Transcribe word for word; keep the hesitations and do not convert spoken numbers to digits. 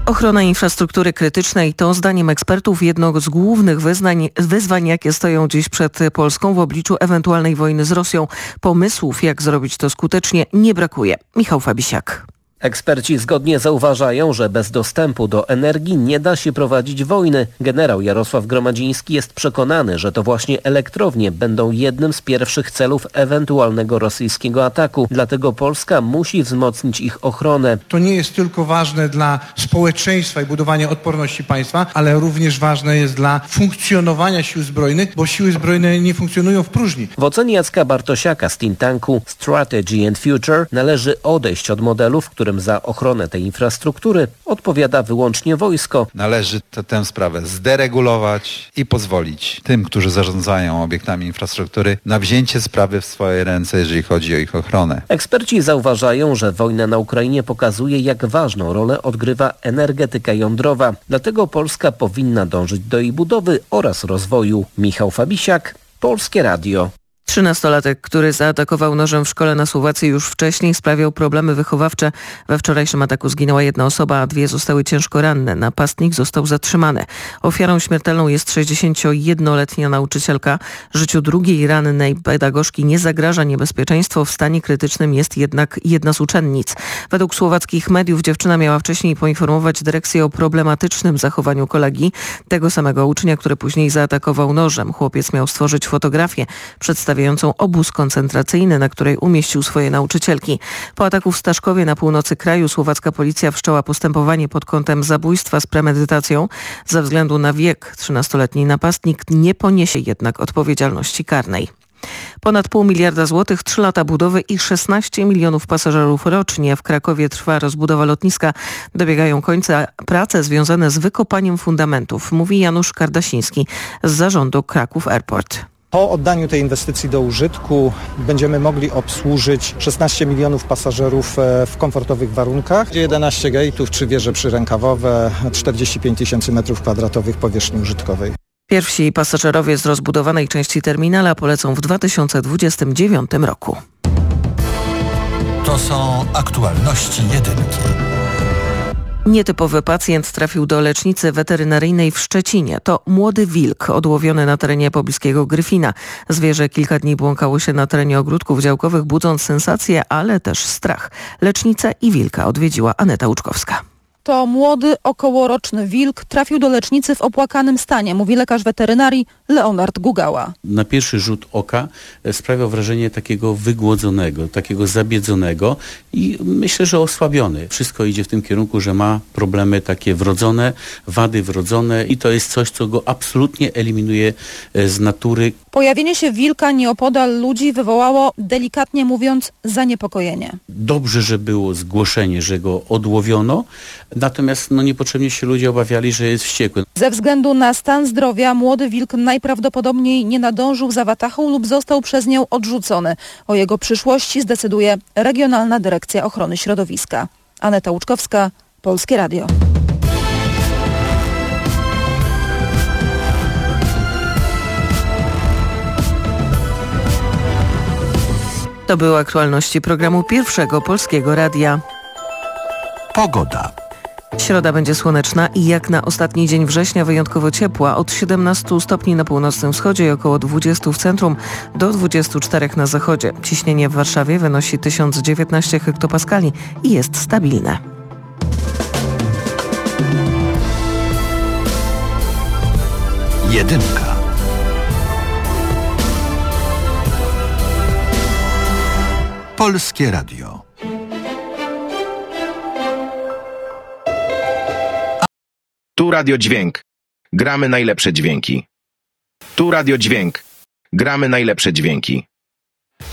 Ochrona infrastruktury krytycznej to zdaniem ekspertów jedno z głównych wyznań, wyzwań, jakie stoją dziś przed Polską w obliczu ewentualnej wojny z Rosją. Pomysłów, jak zrobić to skutecznie, nie brakuje. Michał Fabisiak. Eksperci zgodnie zauważają, że bez dostępu do energii nie da się prowadzić wojny. Generał Jarosław Gromadziński jest przekonany, że to właśnie elektrownie będą jednym z pierwszych celów ewentualnego rosyjskiego ataku. Dlatego Polska musi wzmocnić ich ochronę. To nie jest tylko ważne dla społeczeństwa i budowania odporności państwa, ale również ważne jest dla funkcjonowania sił zbrojnych, bo siły zbrojne nie funkcjonują w próżni. W ocenie Jacka Bartosiaka z think tanku Strategy and Future należy odejść od modelu, w którym za ochronę tej infrastruktury odpowiada wyłącznie wojsko. Należy tę, tę sprawę zderegulować i pozwolić tym, którzy zarządzają obiektami infrastruktury, na wzięcie sprawy w swoje ręce, jeżeli chodzi o ich ochronę. Eksperci zauważają, że wojna na Ukrainie pokazuje, jak ważną rolę odgrywa energetyka jądrowa. Dlatego Polska powinna dążyć do jej budowy oraz rozwoju. Michał Fabisiak, Polskie Radio. Trzynastolatek, który zaatakował nożem w szkole na Słowacji już wcześniej, sprawiał problemy wychowawcze. We wczorajszym ataku zginęła jedna osoba, a dwie zostały ciężko ranne. Napastnik został zatrzymany. Ofiarą śmiertelną jest sześćdziesięciojednoletnia nauczycielka. Życiu drugiej rannej pedagogzki nie zagraża niebezpieczeństwo. W stanie krytycznym jest jednak jedna z uczennic. Według słowackich mediów dziewczyna miała wcześniej poinformować dyrekcję o problematycznym zachowaniu kolegi, tego samego ucznia, który później zaatakował nożem. Chłopiec miał stworzyć fotografię przedstawiającą obóz koncentracyjny, na której umieścił swoje nauczycielki. Po ataku w Staszkowie na północy kraju słowacka policja wszczęła postępowanie pod kątem zabójstwa z premedytacją. Ze względu na wiek trzynastoletni napastnik nie poniesie jednak odpowiedzialności karnej. Ponad pół miliarda złotych, trzy lata budowy i szesnaście milionów pasażerów rocznie. W Krakowie trwa rozbudowa lotniska. Dobiegają końca prace związane z wykopaniem fundamentów, mówi Janusz Kardasiński z zarządu Kraków Airport. Po oddaniu tej inwestycji do użytku będziemy mogli obsłużyć szesnaście milionów pasażerów w komfortowych warunkach. jedenaście gate'ów, trzy wieże przyrękawowe, czterdzieści pięć tysięcy metrów kwadratowych powierzchni użytkowej. Pierwsi pasażerowie z rozbudowanej części terminala polecą w dwa tysiące dwudziestym dziewiątym roku. To są aktualności jedynki. Nietypowy pacjent trafił do lecznicy weterynaryjnej w Szczecinie. To młody wilk odłowiony na terenie pobliskiego Gryfina. Zwierzę kilka dni błąkało się na terenie ogródków działkowych, budząc sensację, ale też strach. Lecznicę i wilka odwiedziła Aneta Łuczkowska. To młody, okołoroczny wilk trafił do lecznicy w opłakanym stanie, mówi lekarz weterynarii Leonard Gugała. Na pierwszy rzut oka sprawiał wrażenie takiego wygłodzonego, takiego zabiedzonego i myślę, że osłabiony. Wszystko idzie w tym kierunku, że ma problemy takie wrodzone, wady wrodzone i to jest coś, co go absolutnie eliminuje z natury. Pojawienie się wilka nieopodal ludzi wywołało, delikatnie mówiąc, zaniepokojenie. Dobrze, że było zgłoszenie, że go odłowiono, natomiast no, niepotrzebnie się ludzie obawiali, że jest wściekły. Ze względu na stan zdrowia młody wilk najprawdopodobniej nie nadążył za watachą lub został przez nią odrzucony. O jego przyszłości zdecyduje Regionalna Dyrekcja Ochrony Środowiska. Aneta Łuczkowska, Polskie Radio. To były aktualności programu Pierwszego Polskiego Radia. Pogoda. Środa będzie słoneczna i jak na ostatni dzień września wyjątkowo ciepła. Od siedemnastu stopni na północnym wschodzie i około dwudziestu w centrum do dwudziestu czterech na zachodzie. Ciśnienie w Warszawie wynosi tysiąc dziewiętnaście hektopaskali i jest stabilne. Jedynka. Polskie Radio. Tu Radio Dźwięk. Gramy najlepsze dźwięki. Tu Radio Dźwięk. Gramy najlepsze dźwięki.